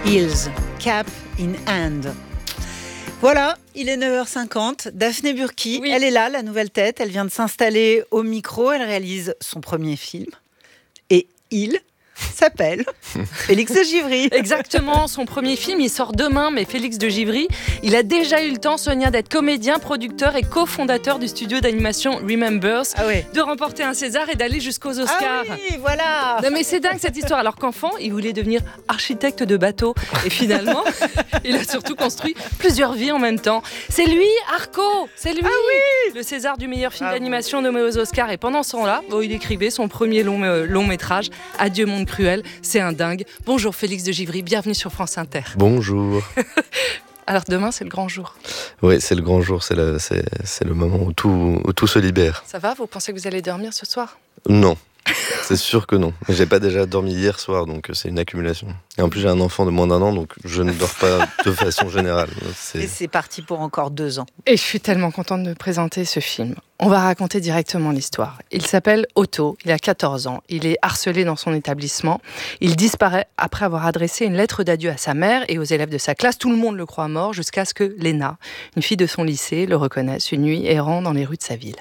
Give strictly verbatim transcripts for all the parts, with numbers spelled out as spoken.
Hills, Cap in Hand. Voilà, il est neuf heures cinquante. Daphné Burki, oui. Elle est là, la nouvelle tête. Elle vient de s'installer au micro. Elle réalise son premier film. Et il s'appelle Félix de Givry. Exactement, son premier film, il sort demain, mais Félix de Givry, il a déjà eu le temps, Sonia, d'être comédien, producteur et cofondateur du studio d'animation Remembers, ah ouais. de remporter un César et d'aller jusqu'aux Oscars. Ah oui, voilà. Non mais c'est dingue cette histoire, alors qu'enfant, il voulait devenir architecte de bateau. Et finalement, il a surtout construit plusieurs vies en même temps. C'est lui, Arco, c'est lui, ah oui. le César du meilleur film ah d'animation nommé aux Oscars. Et pendant ce temps-là, bon, il écrivait son premier long, euh, long métrage, Adieu monde cruel, c'est un dingue. Bonjour Félix de Givry, bienvenue sur France Inter. Bonjour. Alors demain c'est le grand jour. Oui, c'est le grand jour, c'est le, c'est, c'est le moment où tout, où tout se libère. Ça va, vous pensez que vous allez dormir ce soir ? Non, c'est sûr que non. J'ai pas déjà dormi hier soir, donc c'est une accumulation. Et en plus j'ai un enfant de moins d'un an, donc je ne dors pas de façon générale. C'est... Et c'est parti pour encore deux ans. Et je suis tellement contente de présenter ce film. On va raconter directement l'histoire. Il s'appelle Otto, il a quatorze ans, il est harcelé dans son établissement. Il disparaît après avoir adressé une lettre d'adieu à sa mère et aux élèves de sa classe. Tout le monde le croit mort jusqu'à ce que Léna, une fille de son lycée, le reconnaisse une nuit errant dans les rues de sa ville.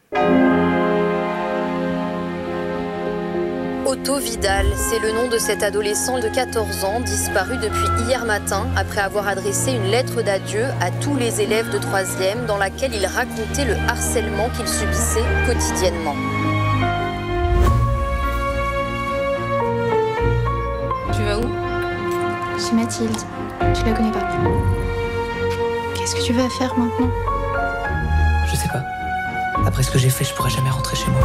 Otto Vidal, c'est le nom de cet adolescent de quatorze ans disparu depuis hier matin après avoir adressé une lettre d'adieu à tous les élèves de troisième dans laquelle il racontait le harcèlement qu'il subissait quotidiennement. Tu vas où ? Chez Mathilde. Tu la connais pas. Qu'est-ce que tu vas faire maintenant ? Je sais pas. Après ce que j'ai fait, je pourrais jamais rentrer chez moi.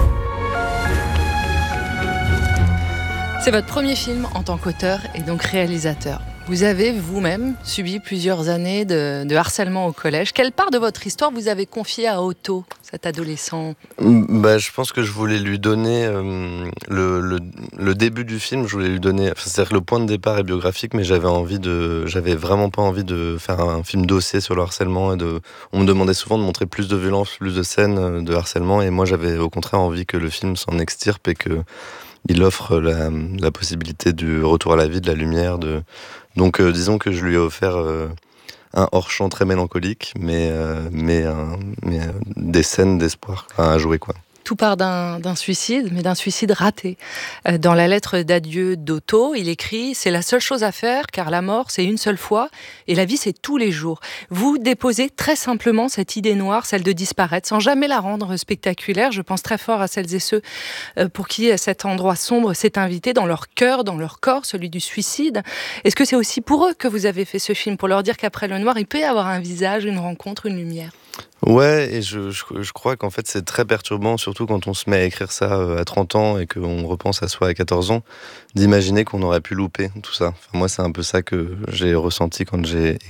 C'est votre premier film en tant qu'auteur et donc réalisateur. Vous avez vous-même subi plusieurs années de, de harcèlement au collège. Quelle part de votre histoire vous avez confiée à Otto, cet adolescent ? Bah, je pense que je voulais lui donner euh, le, le, le début du film. Je voulais lui donner, enfin, c'est-à-dire que le point de départ est biographique, mais j'avais envie de, j'avais vraiment pas envie de faire un film dossier sur le harcèlement. Et de, on me demandait souvent de montrer plus de violence, plus de scènes de harcèlement, et moi j'avais au contraire envie que le film s'en extirpe et que il offre la, la possibilité du retour à la vie, de la lumière. De... Donc euh, disons que je lui ai offert euh, un hors-champ très mélancolique, mais, euh, mais, euh, mais euh, des scènes d'espoir à jouer, quoi. Tout part d'un, d'un suicide, mais d'un suicide raté. Euh, dans la lettre d'adieu d'Otto, il écrit « C'est la seule chose à faire, car la mort, c'est une seule fois, et la vie, c'est tous les jours. » Vous déposez très simplement cette idée noire, celle de disparaître, sans jamais la rendre spectaculaire. Je pense très fort à celles et ceux euh, pour qui cet endroit sombre s'est invité dans leur cœur, dans leur corps, celui du suicide. Est-ce que c'est aussi pour eux que vous avez fait ce film, pour leur dire qu'après le noir, il peut y avoir un visage, une rencontre, une lumière ? Ouais, et je, je, je crois qu'en fait c'est très perturbant, surtout quand on se met à écrire ça à trente ans et qu'on repense à soi à quatorze ans, d'imaginer qu'on aurait pu louper tout ça. Enfin, moi c'est un peu ça que j'ai ressenti quand j'ai